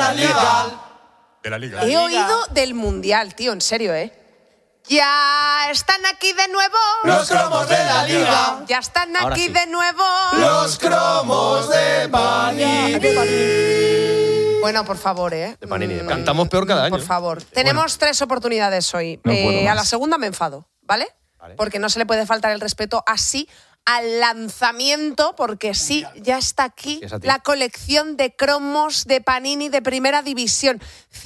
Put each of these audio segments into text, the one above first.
la Liga. De la Liga. He oído del Mundial, tío, en serio, ¿eh? Ya están aquí de nuevo Los cromos de la Liga. Ya están Ahora aquí sí. de nuevo Los cromos de Panini. Bueno, por favor, ¿eh? De Panini, de Panini. Cantamos peor cada año. Por favor. Tenemos 3 oportunidades hoy. No puedo A más. la segunda me enfado, ¿vale? Porque no se le puede faltar el respeto así al lanzamiento, porque sí, ya está aquí Es a ti. la colección de cromos de Panini de Primera División.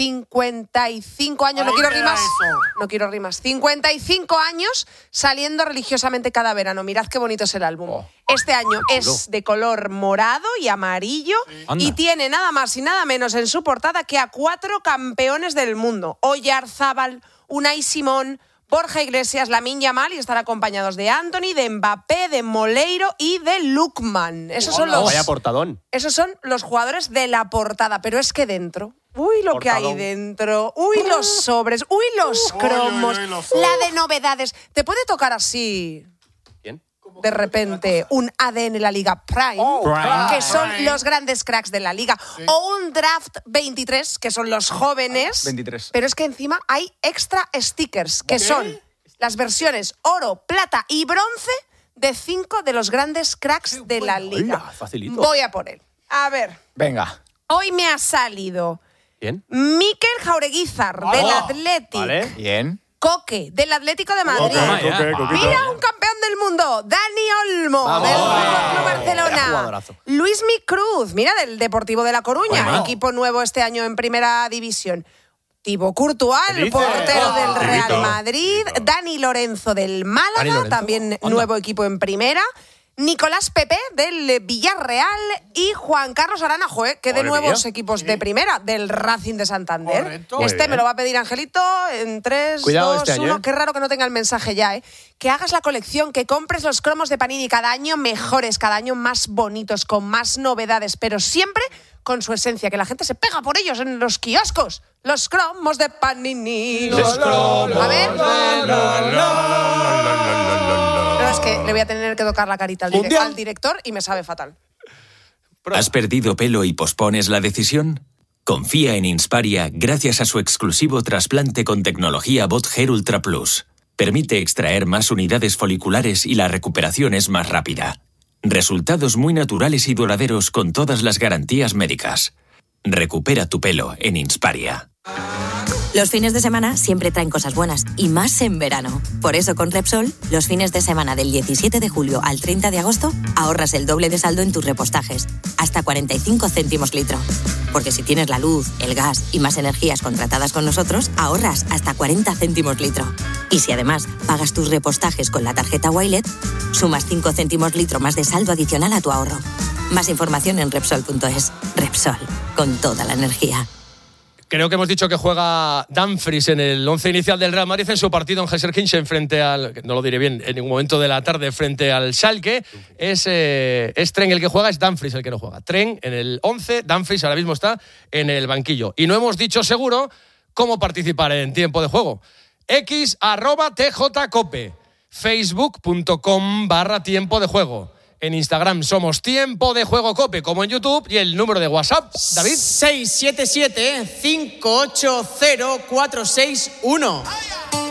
55 años, no quiero rimas. No quiero rimas. 55 años saliendo religiosamente cada verano. Mirad qué bonito es el álbum. Este año es de color morado y amarillo Anda. y tiene nada más y nada menos en su portada que a 4 campeones del mundo. Oyarzábal, Unai Simón, Borja Iglesias, Lamine Yamal, y estar acompañados de Anthony, de Mbappé, de Moleiro y de Lookman. Esos son Vaya portadón. esos son los jugadores de la portada, pero es que dentro, uy, lo que hay Portadón. dentro, uy, los sobres, uy, los cromos, la de novedades. ¿Te puede tocar así, ¿Quién? de repente, un ADN la Liga Prime, que son los grandes cracks de la Liga, o un Draft 23, que son los jóvenes, 23. pero es que encima hay extra stickers, que son las versiones oro, plata y bronce de 5 de los grandes cracks de la Liga. Hola, facilito. Voy a por él. A ver, Venga. hoy me ha salido ¿Quién? Mikel Jaureguizar, del Athletic. Vale. Bien. Coque, del Atlético de Madrid. Toma ya. Mira, un campeón del mundo, Dani Olmo, Vamos. del Fútbol Club Era Barcelona. jugadorazo. Luismi Cruz, mira, del Deportivo de La Coruña, Bueno. equipo nuevo este año en Primera División. Thibaut Courtois, ¿Qué el dices? portero del Real Tibito. Madrid. Dani Lorenzo del Málaga, Dani Lorenzo. también nuevo equipo en Primera. Nicolás Pepe del Villarreal y Juan Carlos Aranajo, que de Madre nuevos mía. equipos de Primera, del Racing de Santander. Correcto. Muy Este bien. me lo va a pedir Angelito en 3, Cuidado 2, este año, 1. ¿eh? Qué raro que no tenga el mensaje ya, ¿eh? Que hagas la colección, que compres los cromos de Panini cada año mejores, cada año más bonitos, con más novedades, pero siempre con su esencia, que la gente se pega por ellos en los kioscos. Los cromos de Panini. A ver. No, es que le voy a tener que tocar la carita al director y me sabe fatal. ¿Has perdido pelo y pospones la decisión? Confía en Insparia gracias a su exclusivo trasplante con tecnología BotHair Ultra Plus. Permite extraer más unidades foliculares y la recuperación es más rápida. Resultados muy naturales y duraderos con todas las garantías médicas. Recupera tu pelo en Insparia. Los fines de semana siempre traen cosas buenas, y más en verano. Por eso con Repsol, los fines de semana del 17 de julio al 30 de agosto, ahorras el doble de saldo en tus repostajes, hasta 45 céntimos litro. Porque si tienes la luz, el gas y más energías contratadas con nosotros, ahorras hasta 40 céntimos litro. Y si además pagas tus repostajes con la tarjeta Wilet, sumas 5 céntimos litro más de saldo adicional a tu ahorro. Más información en Repsol.es. Repsol, con toda la energía. Creo que hemos dicho que juega Dumfries en el 11 inicial del Real Madrid en su partido en Gelsenkirchen frente al, no lo diré bien, en ningún momento de la tarde frente al Schalke. Es Tren el que juega, es Dumfries el que no juega. Tren en el 11, Dumfries ahora mismo está en el banquillo. Y no hemos dicho seguro cómo participar en tiempo de juego. X@TJCope, facebook.com/tiempo de juego. En Instagram somos Tiempo de Juego Cope, como en YouTube, y el número de WhatsApp, David. 677-580-461.